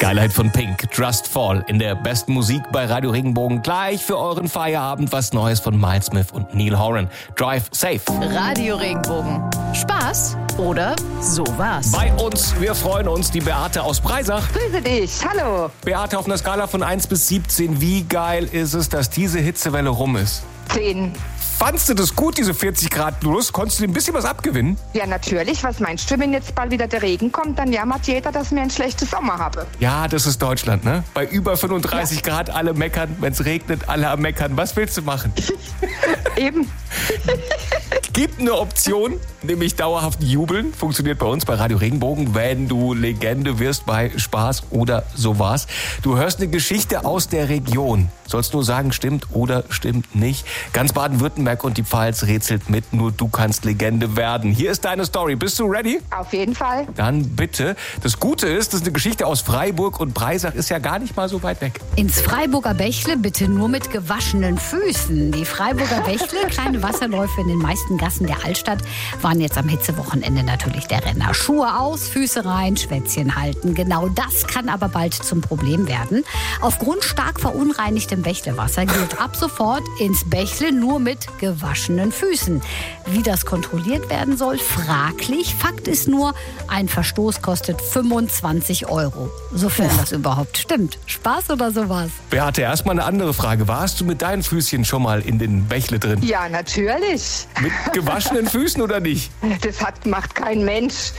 Geilheit von Pink, Just Fall in der besten Musik bei Radio Regenbogen. Gleich für euren Feierabend was Neues von Miles Smith und Neil Horan. Drive Safe. Radio Regenbogen. Spaß oder sowas? Bei uns, wir freuen uns, die Beate aus Breisach. Grüße dich, hallo. Beate, auf einer Skala von 1 bis 17, wie geil ist es, dass diese Hitzewelle rum ist? 10. Fandst du das gut, diese 40 Grad plus? Konntest du dir ein bisschen was abgewinnen? Ja, natürlich. Was meinst du, wenn jetzt bald wieder der Regen kommt, dann jammert jeder, dass wir einen schlechten Sommer haben. Ja, das ist Deutschland, ne? Bei über 35 Grad alle meckern, wenn es regnet, alle am meckern. Was willst du machen? Eben. Gibt eine Option, nämlich dauerhaft jubeln. Funktioniert bei uns bei Radio Regenbogen, wenn du Legende wirst bei Spaß oder sowas. Du hörst eine Geschichte aus der Region. Sollst nur sagen, stimmt oder stimmt nicht. Ganz Baden-Württemberg und die Pfalz rätselt mit, nur du kannst Legende werden. Hier ist deine Story. Bist du ready? Auf jeden Fall. Dann bitte. Das Gute ist, das ist eine Geschichte aus Freiburg und Breisach ist ja gar nicht mal so weit weg. Ins Freiburger Bächle bitte nur mit gewaschenen Füßen. Die Freiburger Bächle, kleine Wasserläufe in den meisten Gassen der Altstadt, waren jetzt am Hitzewochenende natürlich der Renner. Schuhe aus, Füße rein, Schwätzchen halten. Genau das kann aber bald zum Problem werden. Aufgrund stark verunreinigtem Bächlewasser gilt ab sofort ins Bächle nur mit gewaschenen Füßen. Wie das kontrolliert werden soll, fraglich. Fakt ist nur, ein Verstoß kostet 25 €. Sofern das überhaupt stimmt. Spaß oder sowas? Beate, erstmal eine andere Frage. Warst du mit deinen Füßchen schon mal in den Bächle drin? Ja, natürlich. Mit gewaschenen Füßen oder nicht? Das macht kein Mensch.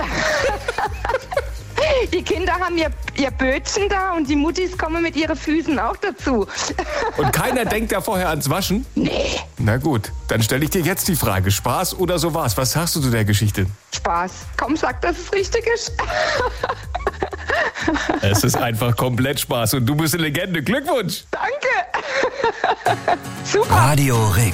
Die Kinder haben ihr Bötchen da und die Muttis kommen mit ihren Füßen auch dazu. Und keiner denkt da vorher ans Waschen? Nee. Na gut, dann stelle ich dir jetzt die Frage. Spaß oder sowas? Was sagst du zu der Geschichte? Spaß. Komm, sag, dass es richtig ist. Es ist einfach komplett Spaß und du bist eine Legende. Glückwunsch! Danke. Super. Radio Regen.